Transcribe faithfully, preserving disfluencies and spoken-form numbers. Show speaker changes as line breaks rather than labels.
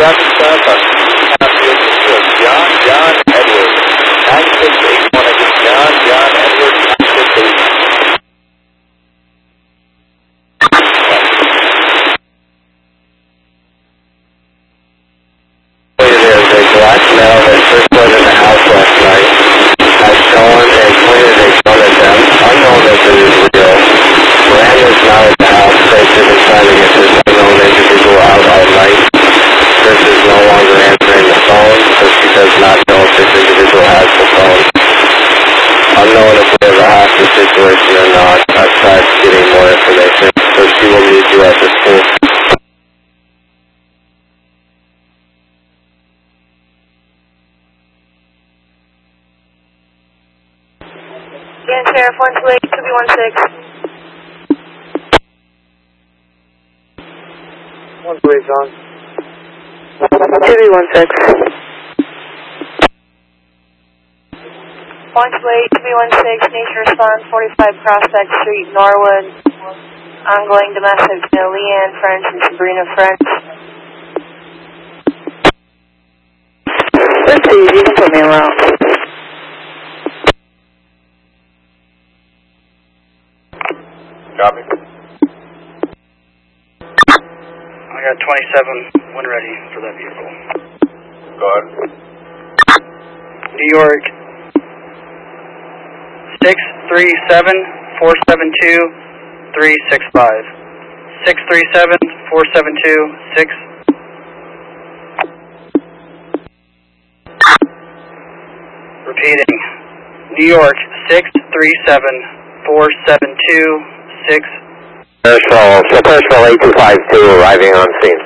traffic stop on Hatfield of John John Edwards. nine six eight one again. John John Edwards, nine six eight one. There's a black male that first was in the house last night. Has stolen and pointed a gun at them. Unknown if it is real. Brand is now at the house. They should be trying to get this unknown individual out all night. Chris is no longer answering the phone, so she does not know if this individual has the phone. Unknown if we ever have the situation or not. I've tried getting more information, so she will meet you at the school.
Dan Sheriff one two eight, two B one six.
one two eight, John.
two B one six. one two eight, two B one six, need to respond, forty-five Prospect Street, Norwood. Ongoing domestic to Leanne French and Sabrina French.
Let's see, you can put me around.
Copy.
I got twenty-seven when ready for that vehicle.
Go ahead.
New York, six three seven, four seven two, three six five. six three seven, four seven two, six. Repeating. New York, six three seven, four seven two, six.
Percival, so Percival eight two five two arriving on scene.